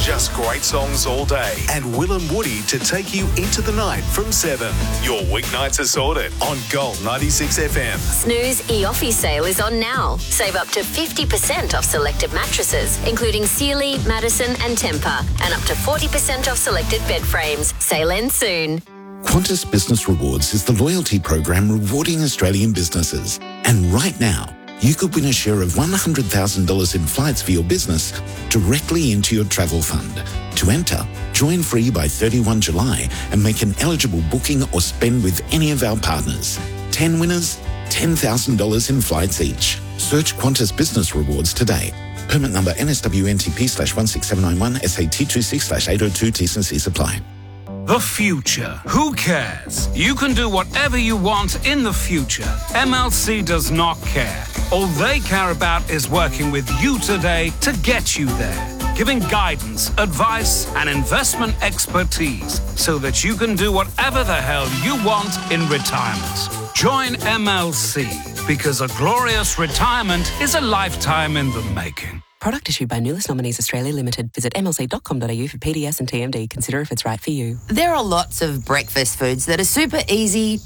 Just great songs all day. And Will and Woody to take you into the night from 7. Your weeknights are sorted on Gold 96 FM. Snooze eOffice sale is on now. Save up to 50% off selected mattresses, including Sealy, Madison and Tempur, and up to 40% off selected bed frames. Sale ends soon. Qantas Business Rewards is the loyalty program rewarding Australian businesses. And right now, you could win a share of $100,000 in flights for your business directly into your travel fund. To enter, join free by 31 July and make an eligible booking or spend with any of our partners. 10 winners, $10,000 in flights each. Search Qantas Business Rewards today. Permit number NSWNTP/16791 SAT26/802 T's and C's apply. The future. Who cares? You can do whatever you want in the future. MLC does not care. All they care about is working with you today to get you there. Giving guidance, advice, and investment expertise so that you can do whatever the hell you want in retirement. Join MLC because a glorious retirement is a lifetime in the making. Product issued by Nulis Nominees Australia Limited. Visit mlc.com.au for PDS and TMD. Consider if it's right for you. There are lots of breakfast foods that are super easy